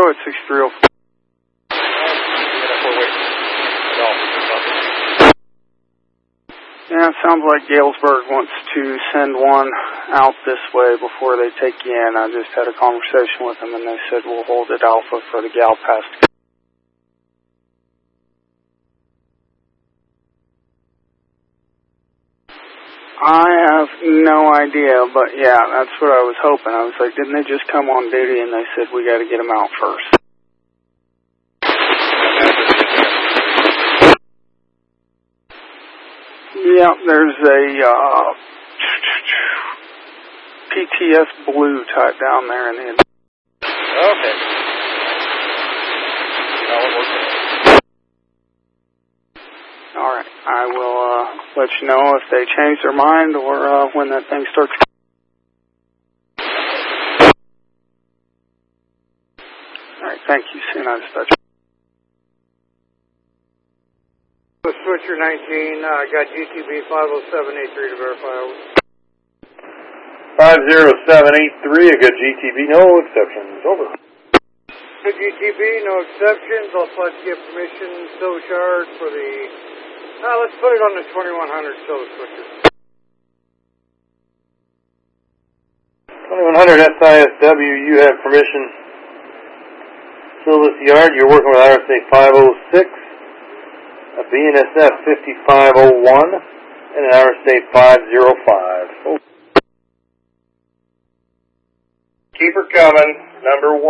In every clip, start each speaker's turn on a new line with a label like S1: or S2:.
S1: Go ahead, 6304. Yeah, it sounds like Galesburg wants to send one out this way before they take you in. I just had a conversation with them, and they said we'll hold it Alpha for the Gal Pass. I have no idea, but yeah, that's what I was hoping. I was like, didn't they just come on duty and they said we got to get them out first? Yeah, there's a PTS Blue type down there in the...
S2: Okay.
S1: All right, I will let you know if they change their mind or when that thing starts. All right, thank you, United States.
S3: Switcher 19, got GTB 50783 to verify.
S2: 50783, a good GTB, no exceptions, over.
S3: Good GTB, no exceptions. I'll like to get permission, so charge for the, let's put it on the 2100 so switcher.
S2: 2100 SISW, you have permission. Silvis Yard, you're working with RSA 506. A BNSF 5501 and an RSA 505. Keep her coming, number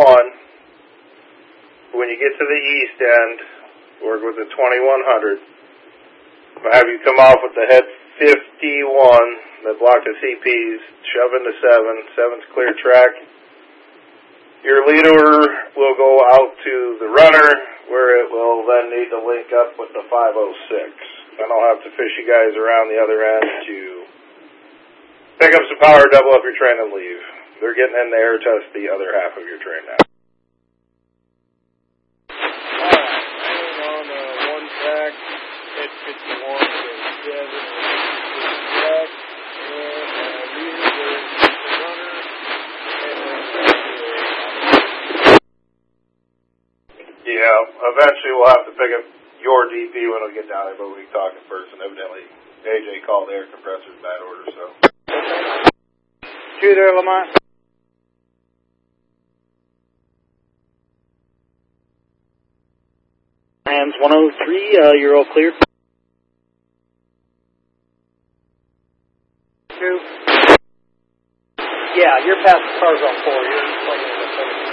S2: 1. When you get to the east end, work with the 2100. I'll have you come off with the head 51, that block the CPs, shove into 7. 7's clear track. Your leader will go out to the runner, where it will then need to link up with the 506. Then I'll have to fish you guys around the other end to pick up some power, double up your train, and leave. They're getting in the air test the other half of your train now.
S4: Alright, on one track, at 51 to 7, track, and leader goes to the runner, and
S2: Yeah, eventually we'll have to pick up your DP when we get down there, but we can talk in person. Evidently, AJ called the air compressors in bad order, so.
S3: You there, Lamont?
S5: Hands 103, you're all clear.
S3: 2.
S5: Yeah, you're past the cars on 4. You're playing in the